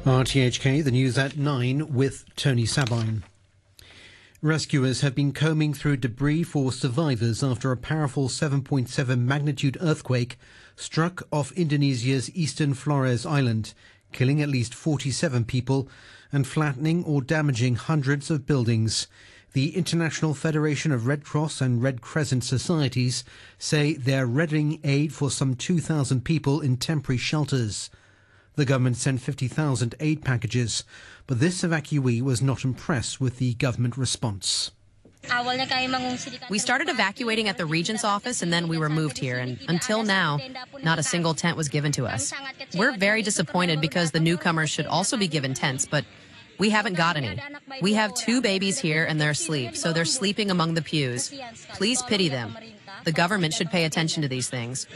RTHK, the news at 9 with Tony Sabine. Rescuers have been combing through debris for survivors after a powerful 7.7 magnitude earthquake struck off Indonesia's eastern Flores Island, killing at least 47 people and flattening or damaging hundreds of buildings. The International Federation of Red Cross and Red Crescent Societies say they're readying aid for some 2,000 people in temporary shelters. The government sent 50,000 aid packages, but this evacuee was not impressed with the government response. We started evacuating at the Regent's office and then we were moved here, and until now, not a single tent was given to us. We're very disappointed because the newcomers should also be given tents, but we haven't got any. We have 2 babies here and they're asleep, so they're sleeping among the pews. Please pity them. The government should pay attention to these things.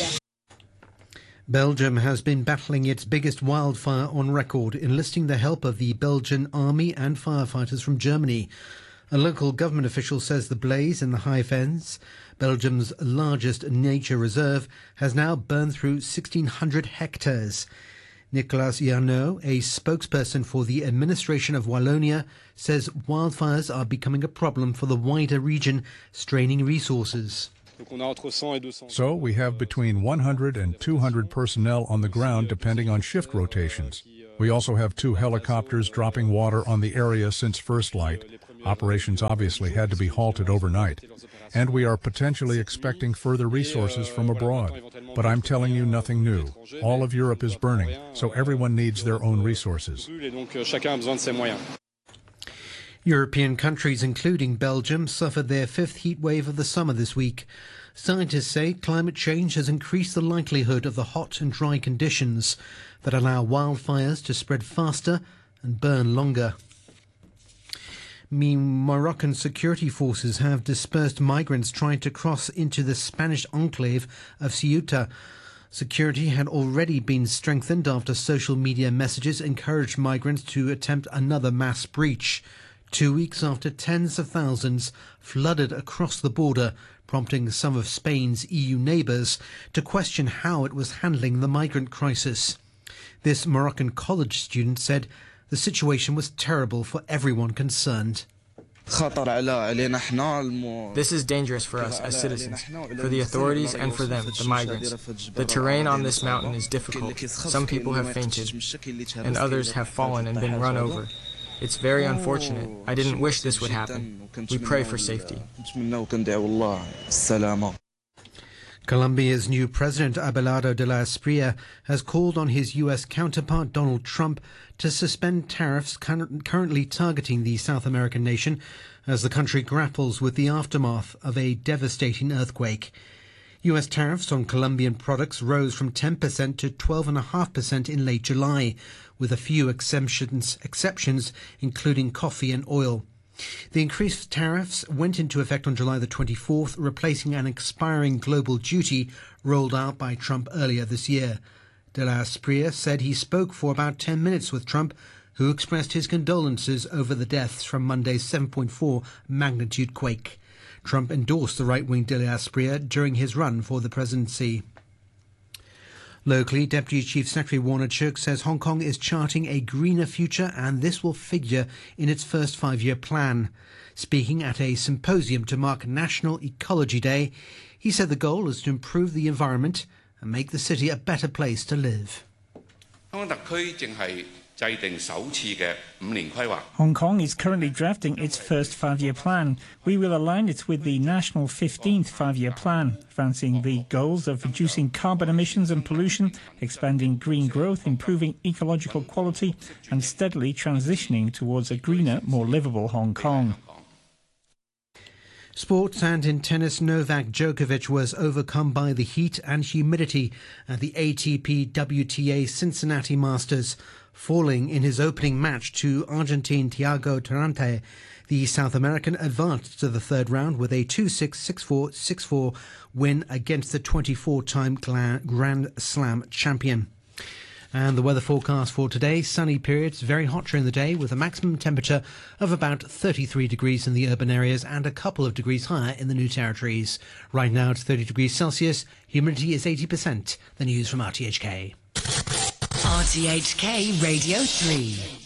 Belgium has been battling its biggest wildfire on record, enlisting the help of the Belgian army and firefighters from Germany. A local government official says the blaze in the High Fens, Belgium's largest nature reserve, has now burned through 1,600 hectares. Nicolas Yarnaud, a spokesperson for the administration of Wallonia, says wildfires are becoming a problem for the wider region, straining resources. So we have between 100 and 200 personnel on the ground depending on shift rotations. We also have 2 helicopters dropping water on the area since first light. Operations obviously had to be halted overnight. And we are potentially expecting further resources from abroad. But I'm telling you nothing new. All of Europe is burning, so everyone needs their own resources. European countries, including Belgium, suffered their 5th heat wave of the summer this week. Scientists say climate change has increased the likelihood of the hot and dry conditions that allow wildfires to spread faster and burn longer. Moroccan security forces have dispersed migrants trying to cross into the Spanish enclave of Ceuta. Security had already been strengthened after social media messages encouraged migrants to attempt another mass breach. 2 weeks after tens of thousands flooded across the border, prompting some of Spain's EU neighbours to question how it was handling the migrant crisis. This Moroccan college student said the situation was terrible for everyone concerned. This is dangerous for us as citizens, for the authorities and for them, the migrants. The terrain on this mountain is difficult. Some people have fainted, and others have fallen and been run over. It's very unfortunate. I didn't wish this would happen. We pray for safety. Colombia's new president, Abelardo de la Espriella, has called on his U.S. counterpart, Donald Trump, to suspend tariffs currently targeting the South American nation as the country grapples with the aftermath of a devastating earthquake. U.S. tariffs on Colombian products rose from 10% to 12.5% in late July, with a few exceptions, including coffee and oil. The increased tariffs went into effect on July the 24th, replacing an expiring global duty rolled out by Trump earlier this year. De la Espriella said he spoke for about 10 minutes with Trump, who expressed his condolences over the deaths from Monday's 7.4 magnitude quake. Trump endorsed the right-wing De la Espriella during his run for the presidency. Locally, Deputy Chief Secretary Warner Chuk says Hong Kong is charting a greener future and this will figure in its first 5-year plan. Speaking at a symposium to mark National Ecology Day, he said the goal is to improve the environment and make the city a better place to live. Hong Kong is currently drafting its first 5-year plan. We will align it with the national 15th 5-year plan, advancing the goals of reducing carbon emissions and pollution, expanding green growth, improving ecological quality, and steadily transitioning towards a greener, more livable Hong Kong. Sports, and in tennis, Novak Djokovic was overcome by the heat and humidity at the ATP WTA Cincinnati Masters, falling in his opening match to Argentine Thiago Tirante. The South American advanced to the third round with a 2-6, 6-4, 6-4 win against the 24-time Grand Slam champion. And the weather forecast for today, sunny periods, very hot during the day with a maximum temperature of about 33 degrees in the urban areas and a couple of degrees higher in the New Territories. Right now it's 30 degrees Celsius, humidity is 80%. The news from RTHK. RTHK Radio 3.